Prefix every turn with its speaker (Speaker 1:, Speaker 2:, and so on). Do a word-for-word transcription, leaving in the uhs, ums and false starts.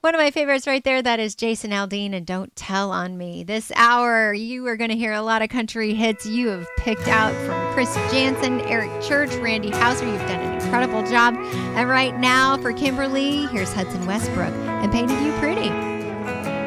Speaker 1: One of my favorites right there, that is Jason Aldean and Don't Tell on Me. This hour, you are going to hear a lot of country hits you have picked out from Chris Janson, Eric Church, Randy Houser. You've done an incredible job. And right now for Kimberly, here's Hudson Westbrook and Painted You Pretty.